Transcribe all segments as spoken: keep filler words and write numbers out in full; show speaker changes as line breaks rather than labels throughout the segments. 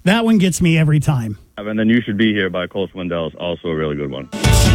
That one gets me every time.
And then You Should Be Here by Cole Swindell is also a really good one.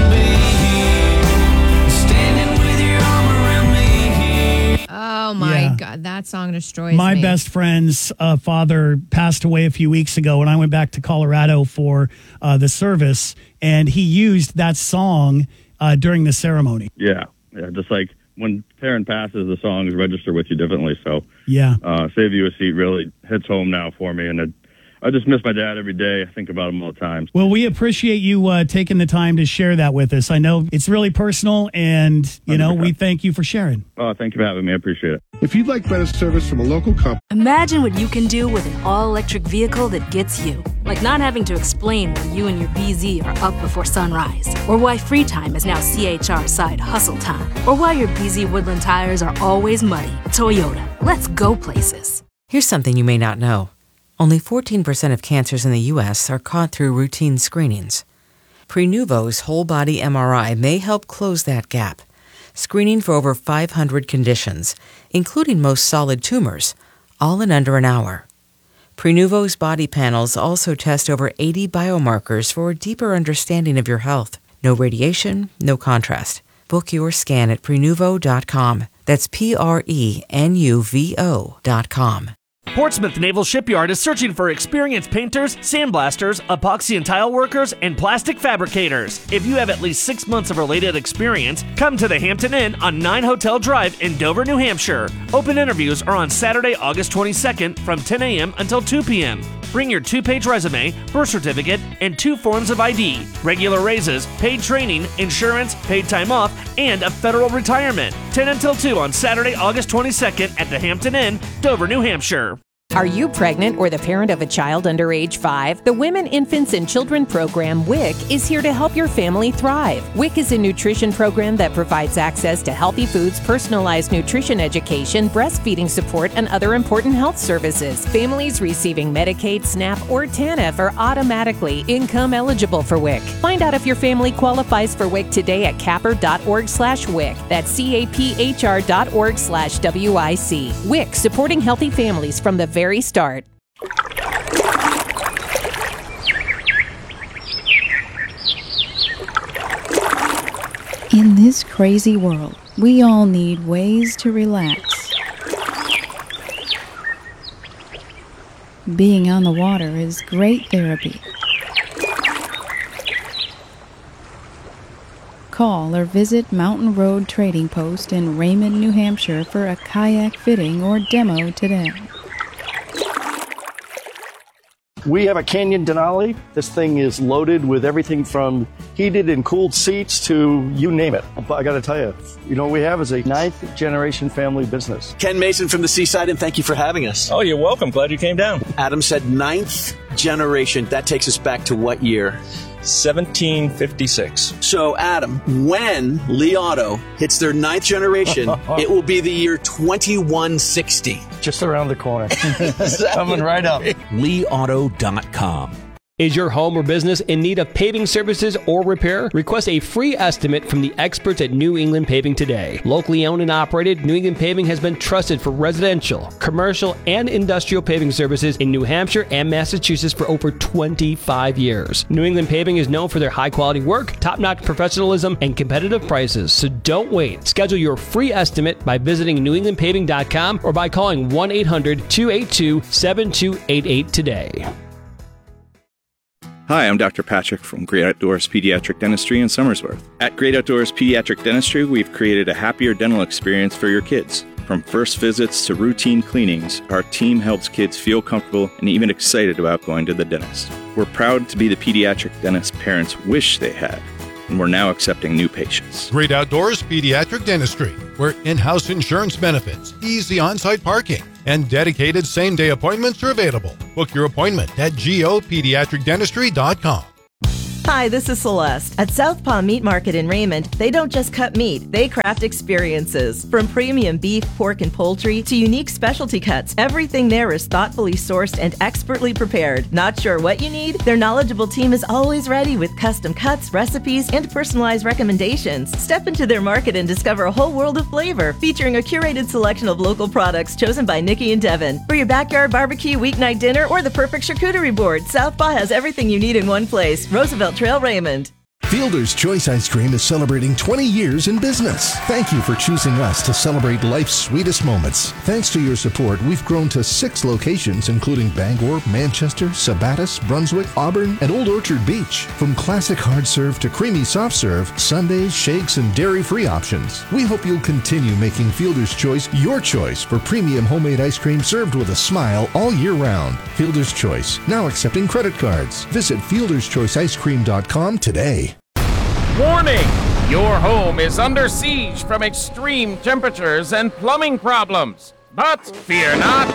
Oh, my
Yeah.
God. That song destroys
My
me.
best friend's uh, father passed away a few weeks ago, and I went back to Colorado for uh, the service, and he used that song uh, during the ceremony.
Yeah, yeah. Just like when parent passes, the songs register with you differently. So
Yeah.
uh, Save You a Seat really hits home now for me, and it, I just miss my dad every day. I think about him all the time.
Well, we appreciate you uh, taking the time to share that with us. I know it's really personal, and, you know, we thank you for sharing.
Oh, thank you for having me. I appreciate it.
If you'd like better service from a local company.
Imagine what you can do with an all-electric vehicle that gets you. Like not having to explain why you and your B Z are up before sunrise. Or why free time is now C H R side hustle time. Or why your B Z Woodland tires are always muddy. Toyota, let's go places.
Here's something you may not know. Only fourteen percent of cancers in the U S are caught through routine screenings. Prenuvo's whole-body M R I may help close that gap, screening for over five hundred conditions, including most solid tumors, all in under an hour. Prenuvo's body panels also test over eighty biomarkers for a deeper understanding of your health. No radiation, no contrast. Book your scan at Prenuvo dot com. That's P R E N U V O dot com.
Portsmouth Naval Shipyard is searching for experienced painters, sandblasters, epoxy and tile workers, and plastic fabricators. If you have at least six months of related experience, come to the Hampton Inn on nine Hotel Drive in Dover, New Hampshire. Open interviews are on Saturday, August twenty-second from ten a.m. until two p.m. Bring your two-page resume, birth certificate, and two forms of I D, regular raises, paid training, insurance, paid time off, and a federal retirement. ten until two on Saturday, August twenty-second at the Hampton Inn, Dover, New Hampshire.
Are you pregnant or the parent of a child under age five? The Women, Infants, and Children program, W I C, is here to help your family thrive. W I C is a nutrition program that provides access to healthy foods, personalized nutrition education, breastfeeding support, and other important health services. Families receiving Medicaid, SNAP, or TANF are automatically income eligible for W I C. Find out if your family qualifies for W I C today at capper.org slash WIC. That's C-A-P-H-R dot org slash W-I-C. W I C, supporting healthy families from the very start.
In this crazy world, we all need ways to relax. Being on the water is great therapy. Call or visit Mountain Road Trading Post in Raymond, New Hampshire for a kayak fitting or demo today.
We have a Canyon Denali. This thing is loaded with everything from heated and cooled seats to you name it. But I got to tell you, you know what we have is a ninth generation family business.
Ken Mason from the Seaside, and thank you for having us.
Oh, you're welcome. Glad you came down.
Adam said ninth generation. That takes us back to what year?
seventeen fifty-six.
So, Adam, when Lee Auto hits their ninth generation, it will be the year twenty-one sixty.
Just around the corner. Coming right up.
Lee Auto dot com.
Is your home or business in need of paving services or repair? Request a free estimate from the experts at New England Paving today. Locally owned and operated, New England Paving has been trusted for residential, commercial, and industrial paving services in New Hampshire and Massachusetts for over twenty-five years. New England Paving is known for their high-quality work, top-notch professionalism, and competitive prices. So don't wait. Schedule your free estimate by visiting New England Paving dot com or by calling one eight hundred two eight two seven two eight eight today.
Hi, I'm Doctor Patrick from Great Outdoors Pediatric Dentistry in Somersworth. At Great Outdoors Pediatric Dentistry, we've created a happier dental experience for your kids. From first visits to routine cleanings, our team helps kids feel comfortable and even excited about going to the dentist. We're proud to be the pediatric dentist parents wish they had, and we're now accepting new patients.
Great Outdoors Pediatric Dentistry, where in-house insurance benefits, easy on-site parking, and dedicated same-day appointments are available. Book your appointment at G O Pediatric Dentistry dot com.
Hi, this is Celeste. At Southpaw Meat Market in Raymond, they don't just cut meat, they craft experiences. From premium beef, pork, and poultry to unique specialty cuts, everything there is thoughtfully sourced and expertly prepared. Not sure what you need? Their knowledgeable team is always ready with custom cuts, recipes, and personalized recommendations. Step into their market and discover a whole world of flavor, featuring a curated selection of local products chosen by Nikki and Devin. For your backyard barbecue, weeknight dinner, or the perfect charcuterie board, Southpaw has everything you need in one place. Roosevelt Trail, Raymond.
Fielder's Choice Ice Cream is celebrating twenty years in business. Thank you for choosing us to celebrate life's sweetest moments. Thanks to your support, we've grown to six locations, including Bangor, Manchester, Sabattis, Brunswick, Auburn, and Old Orchard Beach. From classic hard serve to creamy soft serve, sundaes, shakes, and dairy-free options. We hope you'll continue making Fielder's Choice your choice for premium homemade ice cream served with a smile all year round. Fielder's Choice, now accepting credit cards. Visit fielder's choice ice cream dot com today.
Warning! Your home is under siege from extreme temperatures and plumbing problems. But fear not!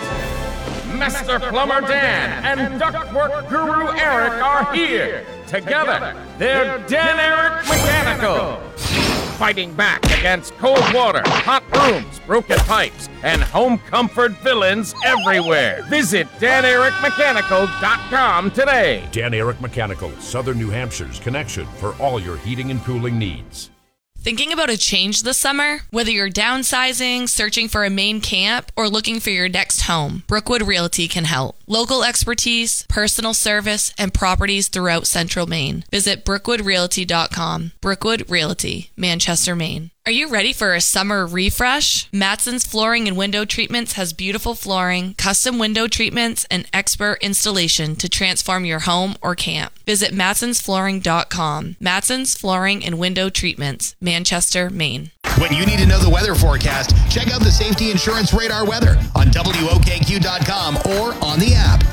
Master Plumber Dan and Ductwork Guru Eric are here. Together, they're Dan Eric Mechanical. Fighting back against cold water, hot rooms, broken pipes, and home comfort villains everywhere. Visit Dan Eric Mechanical dot com today.
Dan Eric Mechanical, Southern New Hampshire's connection for all your heating and cooling needs.
Thinking about a change this summer? Whether you're downsizing, searching for a main camp, or looking for your next home, Brookwood Realty can help. Local expertise, personal service, and properties throughout Central Maine. Visit brookwood realty dot com. Brookwood Realty, Manchester, Maine. Are you ready for a summer refresh? Matson's Flooring and Window Treatments has beautiful flooring, custom window treatments, and expert installation to transform your home or camp. Visit matsons flooring dot com. Matson's Flooring and Window Treatments, Manchester, Maine.
When you need to know the weather forecast, check out the Safety Insurance Radar weather on W O K Q dot com or on the app.